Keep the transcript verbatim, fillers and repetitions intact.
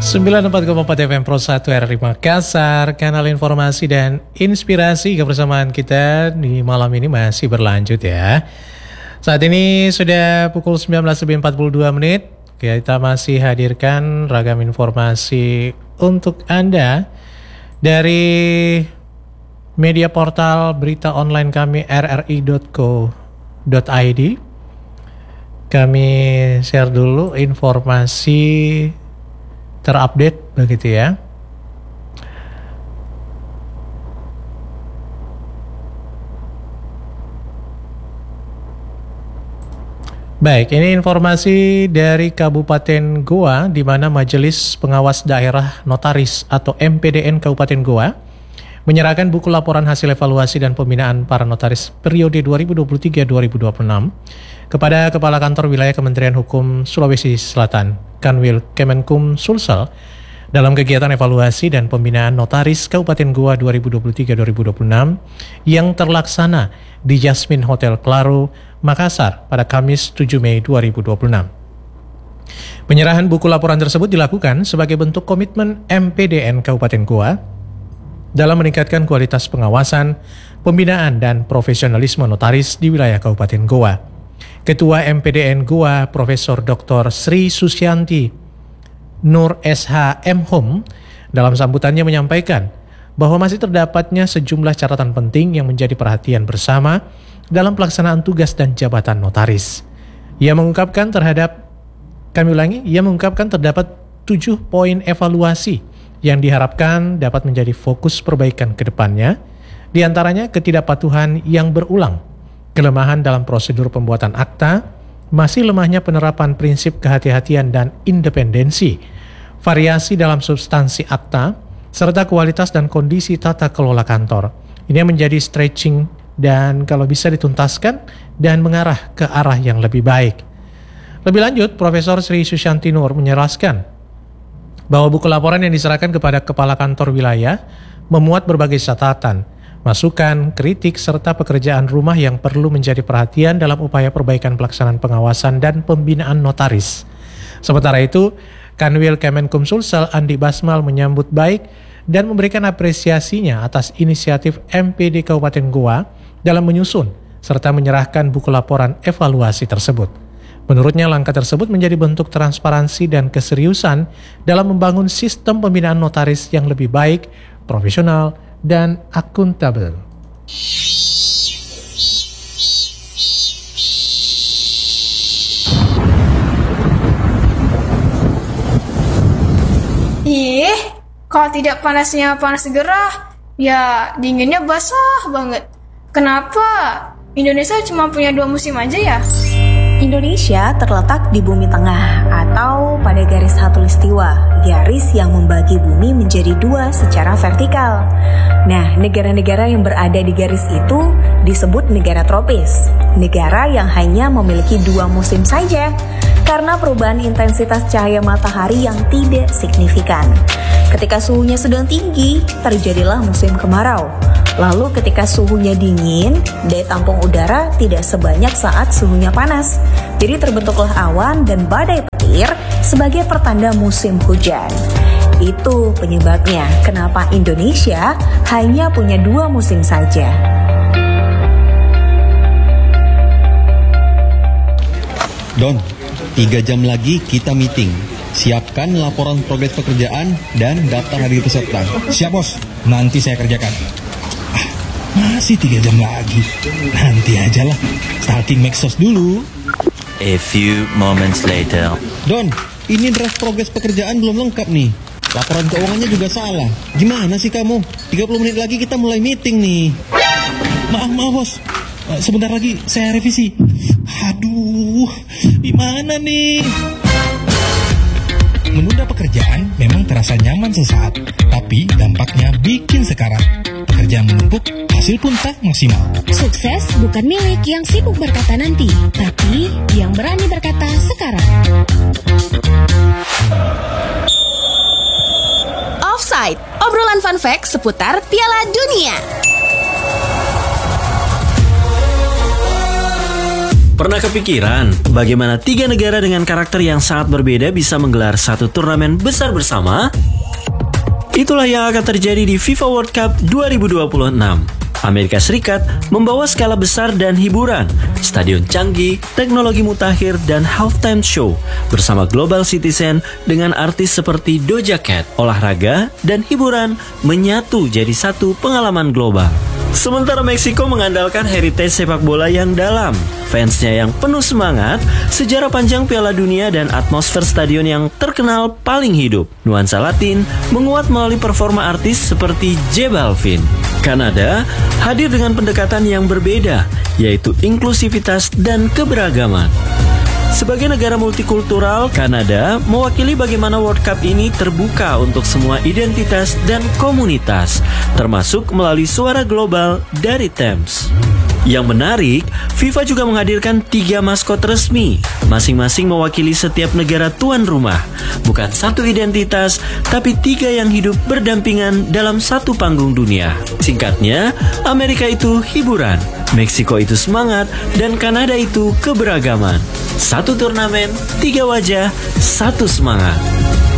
sembilan puluh empat koma empat F M Pro satu R R I Makassar, kanal informasi dan inspirasi. Kebersamaan kita di malam ini masih berlanjut ya. Saat ini sudah pukul sembilan belas lebih empat puluh dua menit. Kita masih hadirkan ragam informasi untuk Anda dari media portal berita online kami r r i dot co dot i d. Kami share dulu informasi terupdate begitu ya. Baik, ini informasi dari Kabupaten Goa di mana Majelis Pengawas Daerah Notaris atau M P D N Kabupaten Goa menyerahkan buku laporan hasil evaluasi dan pembinaan para notaris periode dua ribu dua puluh tiga sampai dua ribu dua puluh enam kepada Kepala Kantor Wilayah Kementerian Hukum Sulawesi Selatan, Kanwil Kemenkum Sulsel, dalam kegiatan evaluasi dan pembinaan notaris Kabupaten Goa dua ribu dua puluh tiga sampai dua ribu dua puluh enam yang terlaksana di Jasmine Hotel Claro, Makassar pada Kamis tujuh Mei dua ribu dua puluh enam. Penyerahan buku laporan tersebut dilakukan sebagai bentuk komitmen M P D N Kabupaten Goa dalam meningkatkan kualitas pengawasan, pembinaan, dan profesionalisme notaris di wilayah Kabupaten Goa. Ketua M P D N Goa, Profesor Doktor Sri Susyanti Nur S H M Hum, dalam sambutannya menyampaikan bahwa masih terdapatnya sejumlah catatan penting yang menjadi perhatian bersama dalam pelaksanaan tugas dan jabatan notaris. Ia mengungkapkan terhadap, kami ulangi, ia mengungkapkan terdapat tujuh poin evaluasi yang diharapkan dapat menjadi fokus perbaikan ke depannya, di antaranya ketidakpatuhan yang berulang, kelemahan dalam prosedur pembuatan akta, masih lemahnya penerapan prinsip kehati-hatian dan independensi, variasi dalam substansi akta, serta kualitas dan kondisi tata kelola kantor. Ini menjadi stretching dan kalau bisa dituntaskan dan mengarah ke arah yang lebih baik. Lebih lanjut, Profesor Sri Susyanti Nur menjelaskan bahwa buku laporan yang diserahkan kepada Kepala Kantor Wilayah memuat berbagai catatan, masukan, kritik, serta pekerjaan rumah yang perlu menjadi perhatian dalam upaya perbaikan pelaksanaan pengawasan dan pembinaan notaris. Sementara itu, Kanwil Kemenkum Sulsel Andi Basmal menyambut baik dan memberikan apresiasinya atas inisiatif M P D Kabupaten Goa dalam menyusun serta menyerahkan buku laporan evaluasi tersebut. Menurutnya langkah tersebut menjadi bentuk transparansi dan keseriusan dalam membangun sistem pembinaan notaris yang lebih baik, profesional, dan akuntabel. Ih, kalau tidak panasnya panas gerah, ya dinginnya basah banget. Kenapa Indonesia cuma punya dua musim aja ya? Indonesia terletak di bumi tengah atau pada garis khatulistiwa, garis yang membagi bumi menjadi dua secara vertikal. Nah, negara-negara yang berada di garis itu disebut negara tropis, negara yang hanya memiliki dua musim saja karena perubahan intensitas cahaya matahari yang tidak signifikan. Ketika suhunya sedang tinggi, terjadilah musim kemarau. Lalu ketika suhunya dingin, daya tampung udara tidak sebanyak saat suhunya panas. Jadi terbentuklah awan dan badai petir sebagai pertanda musim hujan. Itu penyebabnya kenapa Indonesia hanya punya dua musim saja. Don, tiga jam lagi kita meeting. Siapkan laporan progres pekerjaan dan daftar hadir peserta. Siap bos, nanti saya kerjakan. Masih tiga jam lagi. Nanti aja lah. Starting Maxos dulu. A few moments later. Don, ini draft progres pekerjaan belum lengkap nih. Laporan keuangannya juga salah. Gimana sih kamu? tiga puluh menit lagi kita mulai meeting nih. Maaf, maaf bos. Sebentar lagi saya revisi. Aduh, gimana nih? Menunda pekerjaan memang terasa nyaman sesaat, tapi dampaknya bikin sekarat. Pekerjaan menumpuk, hasil pun tak maksimal. Sukses bukan milik yang sibuk berkata nanti, tapi yang berani berkata sekarang. Offside, obrolan fun fact seputar Piala Dunia. Pernah kepikiran bagaimana tiga negara dengan karakter yang sangat berbeda bisa menggelar satu turnamen besar bersama? Itulah yang akan terjadi di FIFA World Cup dua ribu dua puluh enam. Amerika Serikat membawa skala besar dan hiburan, stadion canggih, teknologi mutakhir, dan halftime show bersama Global Citizen dengan artis seperti Doja Cat. Olahraga dan hiburan menyatu jadi satu pengalaman global. Sementara Meksiko mengandalkan heritage sepak bola yang dalam, fansnya yang penuh semangat, sejarah panjang Piala Dunia, dan atmosfer stadion yang terkenal paling hidup. Nuansa Latin menguat melalui performa artis seperti J Balvin. Kanada hadir dengan pendekatan yang berbeda, yaitu inklusivitas dan keberagaman. Sebagai negara multikultural, Kanada mewakili bagaimana World Cup ini terbuka untuk semua identitas dan komunitas, termasuk melalui suara global dari Thames. Yang menarik, FIFA juga menghadirkan tiga maskot resmi, masing-masing mewakili setiap negara tuan rumah. Bukan satu identitas, tapi tiga yang hidup berdampingan dalam satu panggung dunia. Singkatnya, Amerika itu hiburan, Meksiko itu semangat, dan Kanada itu keberagaman. Satu turnamen, tiga wajah, satu semangat.